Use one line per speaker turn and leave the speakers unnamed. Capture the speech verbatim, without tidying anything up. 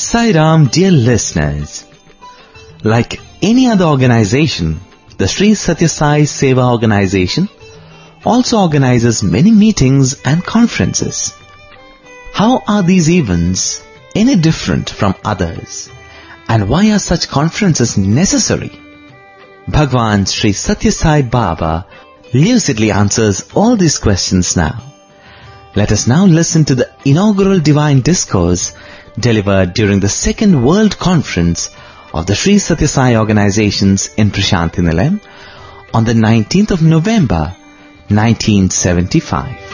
Sai Ram, dear listeners. Like any other organization, the Sri Sathya Sai Seva organization also organizes many meetings and conferences. How are these events any different from others? And why are such conferences necessary? Bhagwan Sri Sathya Sai Baba lucidly answers all these questions now. Let us now listen to the inaugural divine discourse delivered during the second World Conference of the Sri Sathya Sai organizations in Prashanthi Nilayam on the nineteenth of November, nineteen seventy-five.